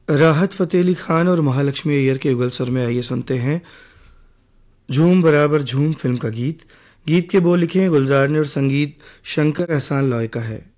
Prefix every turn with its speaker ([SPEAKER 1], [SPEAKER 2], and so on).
[SPEAKER 1] राहत फ़तेह अली खान और महालक्ष्मी अय्यर के युगल स्वर में आइए सुनते हैं झूम बराबर झूम फिल्म का गीत। गीत के बोल लिखे हैं गुलजार ने और संगीत शंकर एहसान लॉय का है।